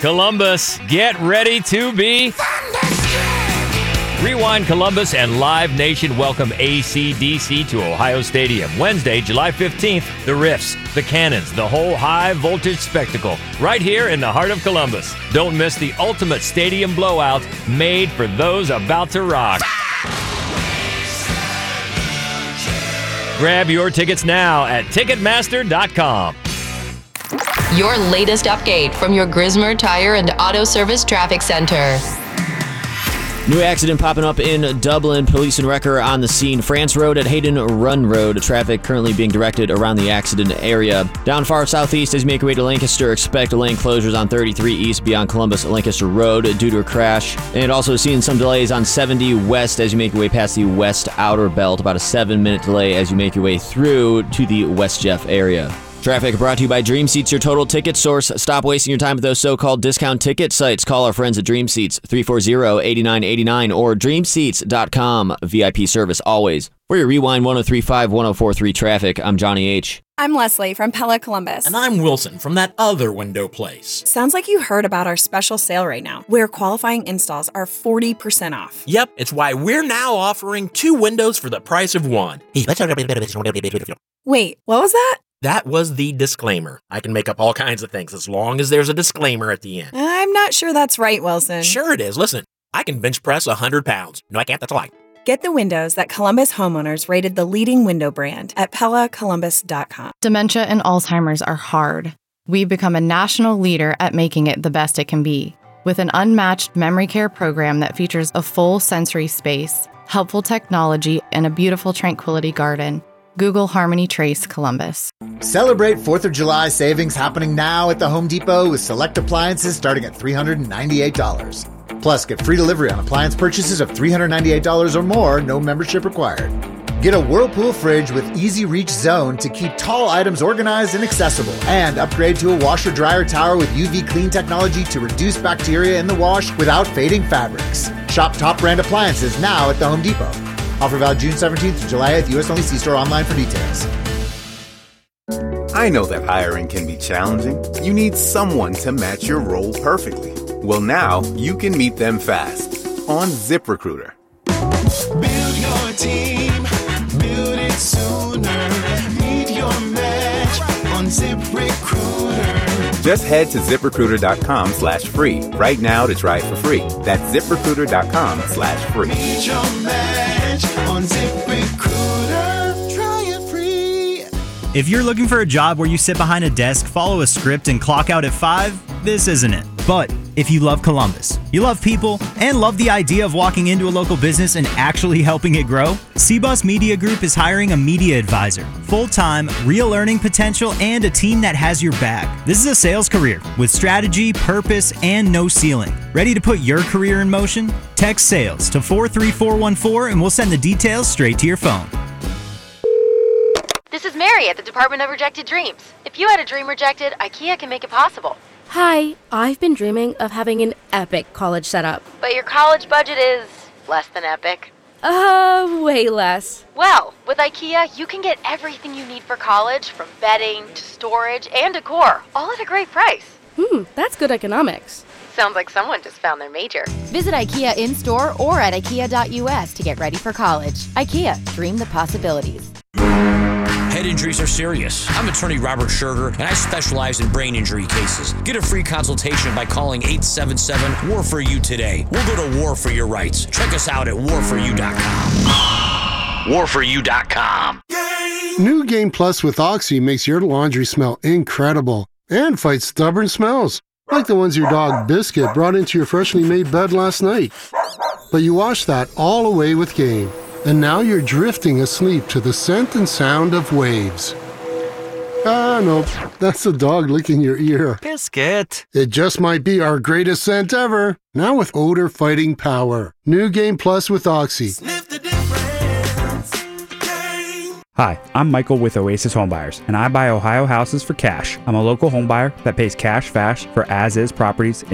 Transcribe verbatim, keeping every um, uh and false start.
Columbus, get ready to be Rewind Columbus and Live Nation welcome A C D C to Ohio Stadium. Wednesday, July fifteenth, the Riffs, the Cannons, the whole high-voltage spectacle right here in the heart of Columbus. Don't miss the ultimate stadium blowout made for those about to rock. Grab your tickets now at Ticketmaster dot com. Your latest update from your Grismer Tire and Auto Service Traffic Center. New accident popping up in Dublin. Police and wrecker on the scene. France Road at Hayden Run Road. Traffic currently being directed around the accident area. Down far southeast as you make your way to Lancaster, expect lane closures on thirty-three east beyond Columbus Lancaster Road due to a crash. And also seeing some delays on seventy west as you make your way past the west outer belt. About a seven minute delay as you make your way through to the West Jeff area. Traffic brought to you by Dream Seats, your total ticket source. Stop wasting your time with those so-called discount ticket sites. Call our friends at Dream Seats, three four zero, eight nine eight nine or dream seats dot com. V I P service always. For your Rewind one oh three point five, one oh four point three traffic, I'm Johnny H. I'm Leslie from Pella Columbus. And I'm Wilson from that other window place. Sounds like you heard about our special sale right now, where qualifying installs are forty percent off. Yep, it's why we're now offering two windows for the price of one. Wait, what was that? That was the disclaimer. I can make up all kinds of things as long as there's a disclaimer at the end. I'm not sure that's right, Wilson. Sure it is. Listen, I can bench press one hundred pounds. No, I can't. That's a lie. Get the windows that Columbus homeowners rated the leading window brand at Pella Columbus dot com. Dementia and Alzheimer's are hard. We've become a national leader at making it the best it can be. With an unmatched memory care program that features a full sensory space, helpful technology, and a beautiful tranquility garden. Google Harmony Trace Columbus. Celebrate fourth of July savings happening now at the Home Depot with select appliances starting at three hundred ninety-eight dollars. Plus, get free delivery on appliance purchases of three hundred ninety-eight dollars or more, no membership required. Get a Whirlpool fridge with easy reach zone to keep tall items organized and accessible. And upgrade to a washer dryer tower with U V clean technology to reduce bacteria in the wash without fading fabrics. Shop top brand appliances now at the Home Depot. Offer valid June seventeenth to July eighth, U S only. See store online for details. I know that hiring can be challenging. You need someone to match your role perfectly. Well, now you can meet them fast on ZipRecruiter. Build your team, build it sooner. Meet your match on ZipRecruiter. Just head to ZipRecruiter.com slash free right now to try it for free. That's ZipRecruiter.com slash free. Meet your match on ZipRecruiter. Try it free. If you're looking for a job where you sit behind a desk, follow a script, and clock out at five, this isn't it. But if you love Columbus, you love people, and love the idea of walking into a local business and actually helping it grow, C-Bus Media Group is hiring a media advisor, full-time, real earning potential, and a team that has your back. This is a sales career with strategy, purpose, and no ceiling. Ready to put your career in motion? Text SALES to four three four one four and we'll send the details straight to your phone. This is Mary at the Department of Rejected Dreams. If you had a dream rejected, IKEA can make it possible. Hi, I've been dreaming of having an epic college setup. But your college budget is less than epic. Uh, way less. Well, with IKEA, you can get everything you need for college, from bedding to storage and decor, all at a great price. Hmm, that's good economics. Sounds like someone just found their major. Visit IKEA in-store or at ikea dot u s to get ready for college. IKEA, dream the possibilities. Head injuries are serious. I'm attorney Robert Scherger, and I specialize in brain injury cases. Get a free consultation by calling eight seven seven, W A R for you today. We'll go to war for your rights. Check us out at war for you dot com. war for you dot com. New Game Plus with Oxy makes your laundry smell incredible and fights stubborn smells, like the ones your dog Biscuit brought into your freshly made bed last night. But you wash that all away with Game. And now you're drifting asleep to the scent and sound of waves. Ah, no, that's the dog licking your ear. Biscuit. It just might be our greatest scent ever. Now with odor fighting power. New Game Plus with Oxy. Sniff the difference. Game. Hi, I'm Michael with Oasis Homebuyers, and I buy Ohio houses for cash. I'm a local homebuyer that pays cash fast for as-is properties